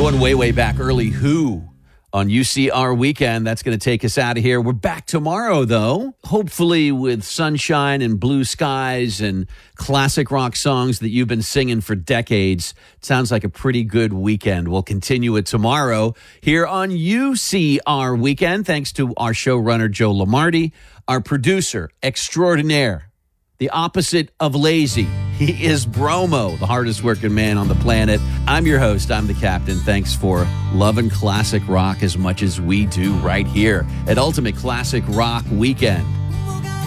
Going way, way back early, Who on UCR Weekend. That's going to take us out of here. We're back tomorrow, though, hopefully with sunshine and blue skies and classic rock songs that you've been singing for decades. It sounds like a pretty good weekend. We'll continue it tomorrow here on UCR Weekend. Thanks to our showrunner, Joe Lamardi, our producer extraordinaire, the opposite of lazy. He is Bromo, the hardest working man on the planet. I'm your host. I'm the captain. Thanks for loving classic rock as much as we do right here at Ultimate Classic Rock Weekend.